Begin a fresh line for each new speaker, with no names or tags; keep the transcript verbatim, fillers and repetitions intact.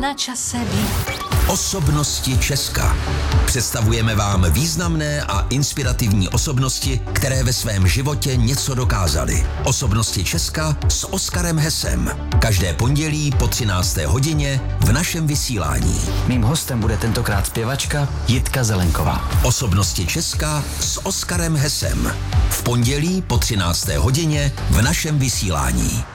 na čase být.
Osobnosti Česka. Představujeme vám významné a inspirativní osobnosti, které ve svém životě něco dokázaly. Osobnosti Česka s Oskarem Hesem. Každé pondělí po třinácté hodině v našem vysílání.
Mým hostem bude tentokrát zpěvačka Jitka Zelenková.
Osobnosti Česka s Oskarem Hesem. V pondělí po třinácté hodině v našem vysílání.